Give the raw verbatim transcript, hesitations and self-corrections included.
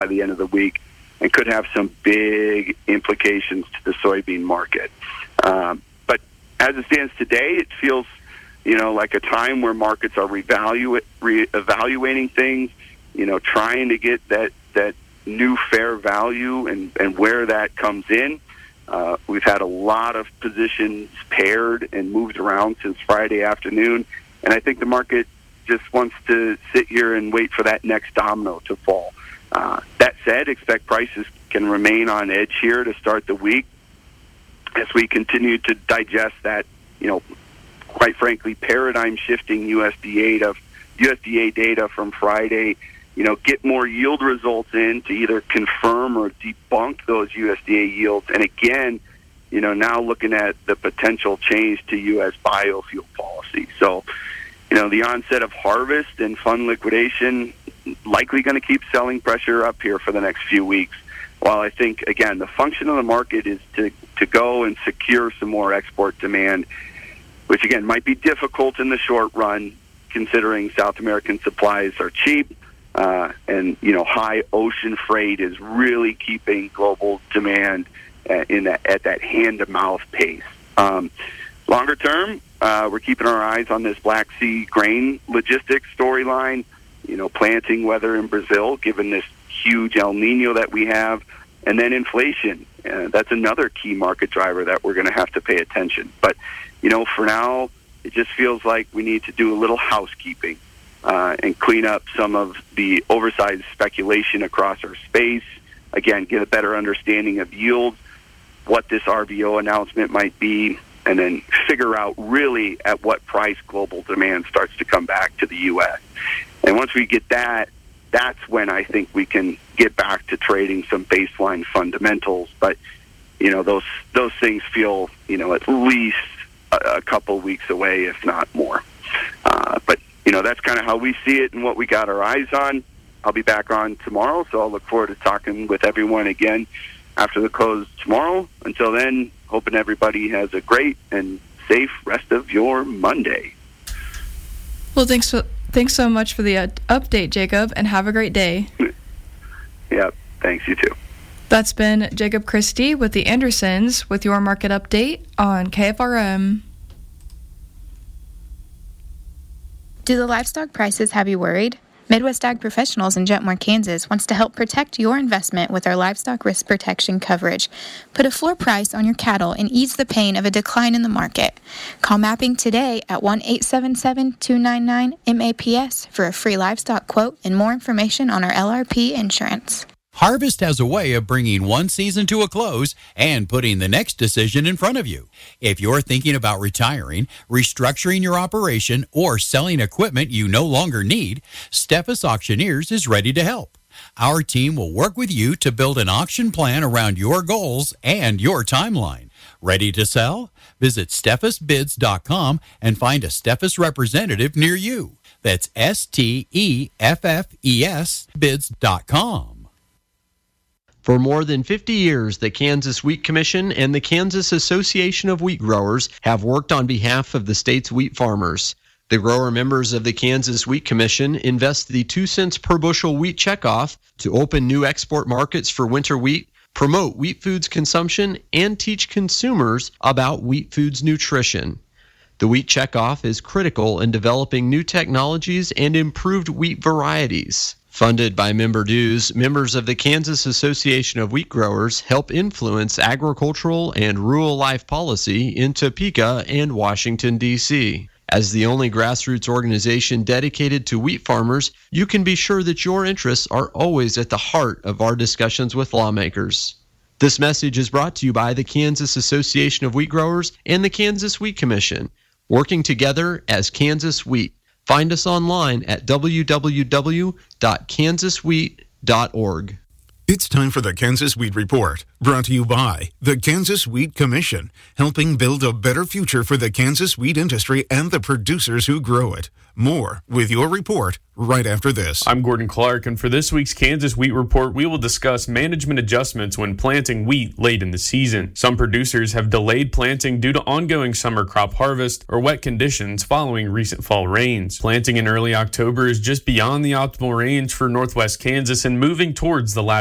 by the end of the week and could have some big implications to the soybean market. Um, but as it stands today, it feels, you know, like a time where markets are reevaluate, re-evaluating things, you know, trying to get that, that new fair value and, and where that comes in. Uh, we've had a lot of positions paired and moved around since Friday afternoon, and I think the market just wants to sit here and wait for that next domino to fall. Uh, that said, expect prices can remain on edge here to start the week as we continue to digest that, you know, quite frankly, paradigm-shifting U S D A data, U S D A data from Friday, you know, get more yield results in to either confirm or debunk those U S D A yields. And again, you know, now looking at the potential change to U S biofuel policy. So, you know, the onset of harvest and fund liquidation likely going to keep selling pressure up here for the next few weeks. While I think, again, the function of the market is to, to go and secure some more export demand, which, again, might be difficult in the short run, considering South American supplies are cheap, uh, and, you know, high ocean freight is really keeping global demand uh, in that, at that hand-to-mouth pace. Um, longer term, uh, we're keeping our eyes on this Black Sea grain logistics storyline, you know, planting weather in Brazil, given this huge El Nino that we have, and then inflation. Uh, that's another key market driver that we're going to have to pay attention. But, you know, for now, it just feels like we need to do a little housekeeping uh, and clean up some of the oversized speculation across our space. Again, get a better understanding of yields, what this R V O announcement might be, and then figure out really at what price global demand starts to come back to the U S. And once we get that, that's when I think we can get back to trading some baseline fundamentals. But, you know, those those things feel, you know, at least a, a couple weeks away, if not more. Uh, but, you know, that's kind of how we see it and what we got our eyes on. I'll be back on tomorrow, so I'll look forward to talking with everyone again after the close tomorrow. Until then, hoping everybody has a great and safe rest of your Monday. Well, thanks for, thanks so much for the uh, update, Jacob, and have a great day. Yeah, thanks, you too. That's been Jacob Christie with the Andersons with your market update on K F R M. Do the livestock prices have you worried? Midwest Ag Professionals in Jetmore, Kansas wants to help protect your investment with our livestock risk protection coverage. Put a floor price on your cattle and ease the pain of a decline in the market. Call Mapping today at one eight seven seven, two nine nine, M A P S for a free livestock quote and more information on our L R P insurance. Harvest has a way of bringing one season to a close and putting the next decision in front of you. If you're thinking about retiring, restructuring your operation, or selling equipment you no longer need, Steffes Auctioneers is ready to help. Our team will work with you to build an auction plan around your goals and your timeline. Ready to sell? Visit Steffes Bids dot com and find a Steffes representative near you. That's S T E F F E S Bids dot com. For more than fifty years, the Kansas Wheat Commission and the Kansas Association of Wheat Growers have worked on behalf of the state's wheat farmers. The grower members of the Kansas Wheat Commission invest the two cents per bushel wheat checkoff to open new export markets for winter wheat, promote wheat foods consumption, and teach consumers about wheat foods nutrition. The wheat checkoff is critical in developing new technologies and improved wheat varieties. Funded by member dues, members of the Kansas Association of Wheat Growers help influence agricultural and rural life policy in Topeka and Washington, D C As the only grassroots organization dedicated to wheat farmers, you can be sure that your interests are always at the heart of our discussions with lawmakers. This message is brought to you by the Kansas Association of Wheat Growers and the Kansas Wheat Commission, working together as Kansas Wheat. Find us online at w w w dot kansas wheat dot org. It's time for the Kansas Wheat Report, brought to you by the Kansas Wheat Commission, helping build a better future for the Kansas wheat industry and the producers who grow it. More with your report right after this. I'm Gordon Clark, and for this week's Kansas Wheat Report, we will discuss management adjustments when planting wheat late in the season. Some producers have delayed planting due to ongoing summer crop harvest or wet conditions following recent fall rains. Planting in early October is just beyond the optimal range for northwest Kansas and moving towards the latter